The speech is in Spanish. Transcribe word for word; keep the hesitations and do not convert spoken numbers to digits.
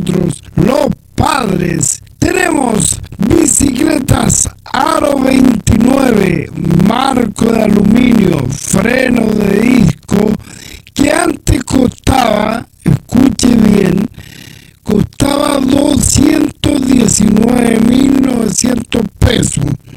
nosotros, los padres. Tenemos bicicletas Aro veintinueve, marco de aluminio, freno de disco, que antes costaba, escuche bien, costaba doscientos diecinueve mil novecientos pesos.